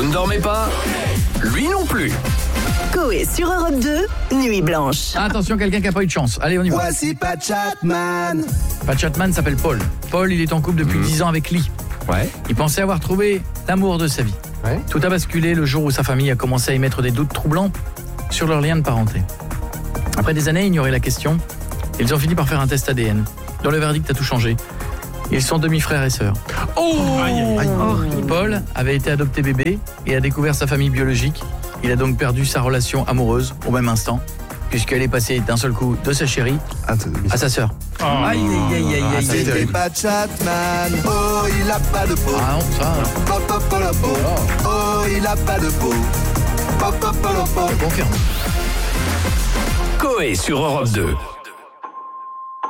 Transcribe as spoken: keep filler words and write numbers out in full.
Vous ne dormez pas ? Lui non plus. Coé sur Europe deux, Nuit Blanche. Attention, quelqu'un qui n'a pas eu de chance. Allez, on y va. Voici Pat Chapman. Pat Chapman s'appelle Paul. Paul, il est en couple depuis mmh. dix ans avec Lee. Ouais. Il pensait avoir trouvé l'amour de sa vie. Ouais. Tout a basculé le jour où sa famille a commencé à émettre des doutes troublants sur leur lien de parenté. Après des années à ignorer la question, ils ont fini par faire un test A D N. Dans le verdict a tout changé. Ils sont demi-frères et sœurs. Oh, aïe, aïe, aïe. Paul avait été adopté bébé et a découvert sa famille biologique. Il a donc perdu sa relation amoureuse au même instant, puisqu'elle est passée d'un seul coup de sa chérie ah, à sa sœur. Oh. Aïe, aïe, aïe, aïe, aïe. C'était Pat Chapman. Oh, il a pas de peau. Ah non, ça. Oh, oh, oh, oh, oh. Oh, il a pas de peau. Oh, oh, oh, oh. Confirme. Coé sur Europe deux.